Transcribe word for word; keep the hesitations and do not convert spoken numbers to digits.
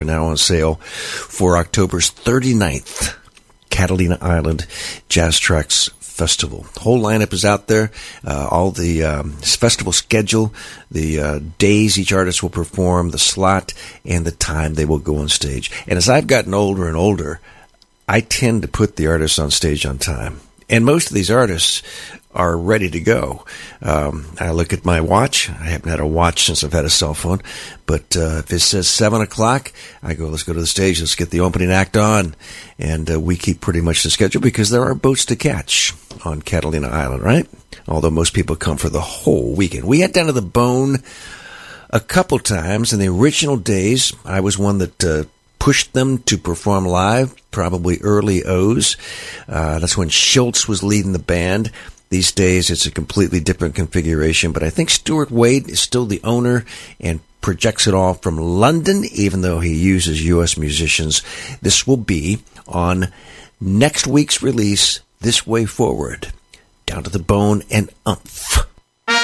now on sale for October's thirty-ninth Catalina Island Jazz Tracks Festival. The whole lineup is out there. Uh, all the um, festival schedule, the uh, days each artist will perform, the slot, and the time they will go on stage. And as I've gotten older and older, I tend to put the artists on stage on time. And most of these artists are ready to go. Um, I look at my watch. I haven't had a watch since I've had a cell phone. But uh, if it says seven o'clock, I go, let's go to the stage. Let's get the opening act on. And uh, we keep pretty much the schedule because there are boats to catch on Catalina Island, right? Although most people come for the whole weekend. We had Down to the Bone a couple times. In the original days, I was one that uh, pushed them to perform live, probably early O's. Uh, that's when Schultz was leading the band. These days, it's a completely different configuration, but I think Stuart Wade is still the owner and projects it all from London, even though he uses U S musicians. This will be on next week's release, This Way Forward. Down to the Bone and Umph.